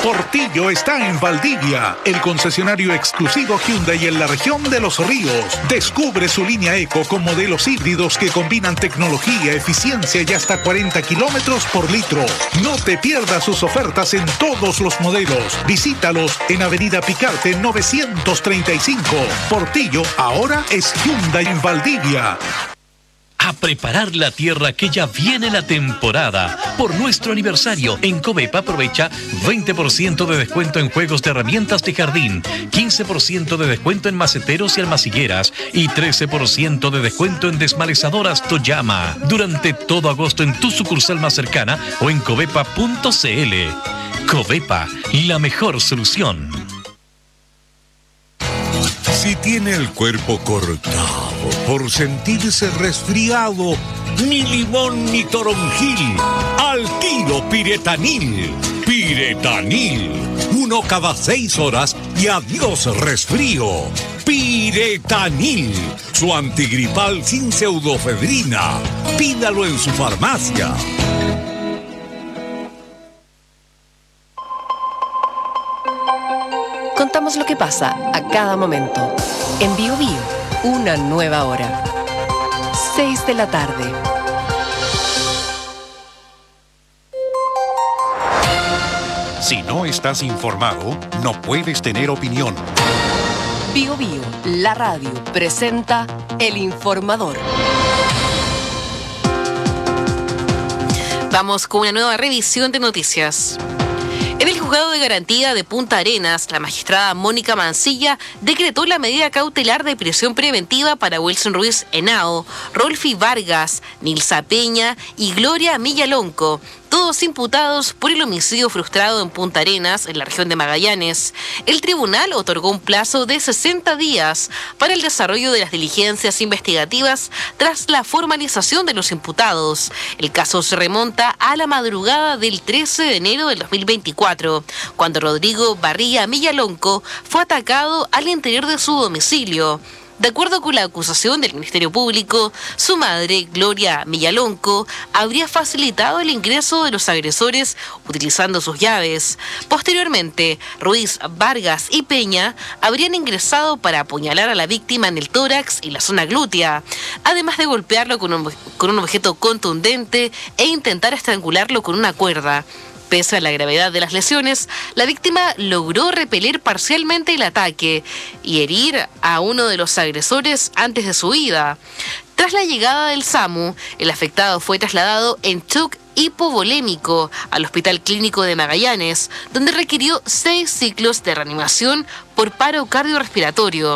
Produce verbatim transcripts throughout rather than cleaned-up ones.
Portillo está en Valdivia, el concesionario exclusivo Hyundai en la región de Los Ríos. Descubre su línea Eco con modelos híbridos que combinan tecnología, eficiencia y hasta cuarenta kilómetros por litro. No te pierdas sus ofertas en todos los modelos. Visítalos en Avenida Picarte novecientos treinta y cinco. Portillo ahora es Hyundai en Valdivia. A preparar la tierra que ya viene la temporada. Por nuestro aniversario, en Covepa aprovecha veinte por ciento de descuento en juegos de herramientas de jardín, quince por ciento de descuento en maceteros y almacigueras y trece por ciento de descuento en desmalezadoras Toyama. Durante todo agosto en tu sucursal más cercana o en covepa punto cl. Covepa, la mejor solución. Si tiene el cuerpo cortado por sentirse resfriado, ni limón ni toronjil, al tiro Piretanil. Piretanil, uno cada seis horas y adiós resfrío. Piretanil, su antigripal sin pseudofedrina. Pídalo en su farmacia. Contamos lo que pasa a cada momento. En Bio Bio, una nueva hora. seis de la tarde. Si no estás informado, no puedes tener opinión. Bio Bio, la radio, presenta El Informador. Vamos con una nueva revisión de noticias. En el juzgado de garantía de Punta Arenas, la magistrada Mónica Mancilla decretó la medida cautelar de prisión preventiva para Wilson Ruiz Henao, Rolfi Vargas, Nilsa Peña y Gloria Millalonco, todos imputados por el homicidio frustrado en Punta Arenas, en la región de Magallanes. El tribunal otorgó un plazo de sesenta días para el desarrollo de las diligencias investigativas tras la formalización de los imputados. El caso se remonta a la madrugada del trece de enero del dos mil veinticuatro, cuando Rodrigo Barría Millalonco fue atacado al interior de su domicilio. De acuerdo con la acusación del Ministerio Público, su madre, Gloria Millalonco, habría facilitado el ingreso de los agresores utilizando sus llaves. Posteriormente, Ruiz, Vargas y Peña habrían ingresado para apuñalar a la víctima en el tórax y la zona glútea, además de golpearlo con un, con un objeto contundente e intentar estrangularlo con una cuerda. Pese a la gravedad de las lesiones, la víctima logró repeler parcialmente el ataque y herir a uno de los agresores antes de su huida. Tras la llegada del SAMU, el afectado fue trasladado en shock hipovolémico al Hospital Clínico de Magallanes, donde requirió seis ciclos de reanimación por paro cardiorrespiratorio.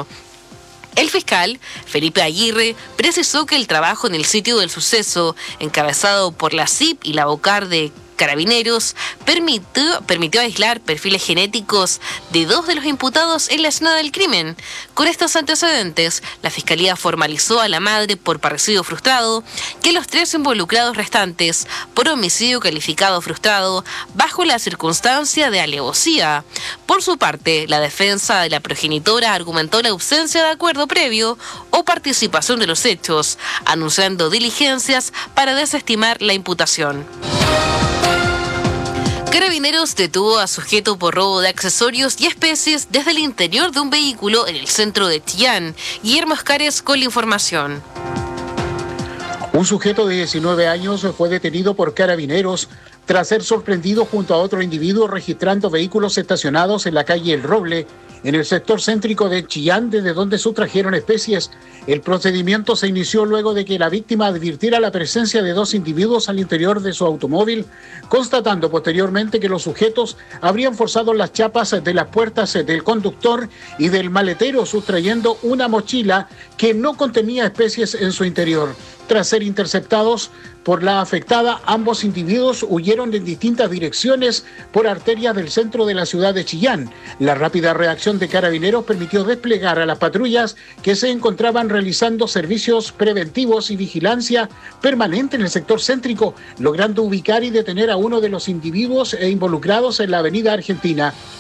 El fiscal, Felipe Aguirre, precisó que el trabajo en el sitio del suceso, encabezado por la C I P y la VOCAR de Carabineros, permitió, permitió aislar perfiles genéticos de dos de los imputados en la escena del crimen. Con estos antecedentes, la Fiscalía formalizó a la madre por parricidio frustrado que los tres involucrados restantes por homicidio calificado frustrado bajo la circunstancia de alevosía. Por su parte, la defensa de la progenitora argumentó la ausencia de acuerdo previo o participación de los hechos, anunciando diligencias para desestimar la imputación. Carabineros detuvo a sujeto por robo de accesorios y especies desde el interior de un vehículo en el centro de Chillán. Guillermo Escares con la información. Un sujeto de diecinueve años fue detenido por Carabineros tras ser sorprendido junto a otro individuo registrando vehículos estacionados en la calle El Roble, en el sector céntrico de Chillán, desde donde sustrajeron especies. El procedimiento se inició luego de que la víctima advirtiera la presencia de dos individuos al interior de su automóvil, constatando posteriormente que los sujetos habrían forzado las chapas de las puertas del conductor y del maletero, sustrayendo una mochila que no contenía especies en su interior. Tras ser interceptados por la afectada, ambos individuos huyeron en distintas direcciones por arterias del centro de la ciudad de Chillán. La rápida reacción de Carabineros permitió desplegar a las patrullas que se encontraban realizando servicios preventivos y vigilancia permanente en el sector céntrico, logrando ubicar y detener a uno de los individuos involucrados en la avenida Argentina.